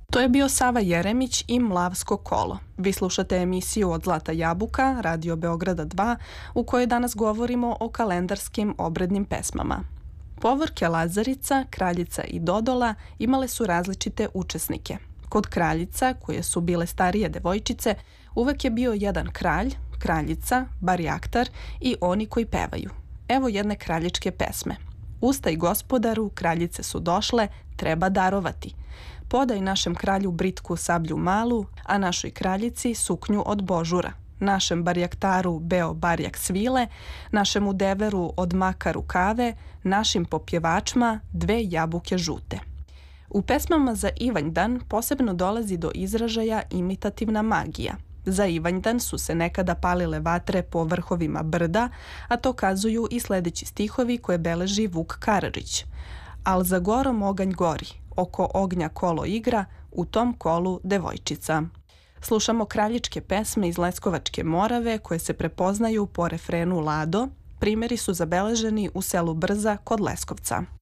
To je bio Sava Jeremić i Mlavsko kolo. Vi slušate emisiju Od Zlata jabuka, Radio Beograda 2, u kojoj danas govorimo o kalendarskim obrednim pesmama. Povorke Lazarica, Kraljica i Dodola imale su različite učesnike. Kod kraljica, koje su bile starije devojčice, uvek je bio jedan kralj, kraljica, barjaktar i oni koji pevaju. Evo jedne kraljičke pesme. Ustaj gospodaru, kraljice su došle, treba darovati. Podaj našem kralju britku sablju malu, a našoj kraljici suknju od božura. Našem barjaktaru beo barjak svile, našemu deveru od maka rukave, našim popjevačima dve jabuke žute. U pesmama za Ivanjdan posebno dolazi do izražaja imitativna magija. Za Ivanjdan su se nekada palile vatre po vrhovima brda, a to kazuju i sledeći stihovi koje beleži Vuk Karadžić. Al za gorom oganj gori, oko ognja kolo igra, u tom kolu devojčica. Slušamo kraljičke pesme iz Leskovačke Morave koje se prepoznaju po refrenu Lado. Primjeri su zabeleženi u selu Brza kod Leskovca.